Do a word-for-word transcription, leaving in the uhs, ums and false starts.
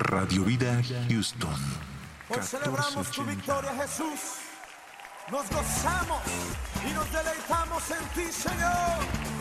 Radio Vida Houston. Hoy celebramos tu victoria, Jesús. Nos gozamos y nos deleitamos en ti, Señor.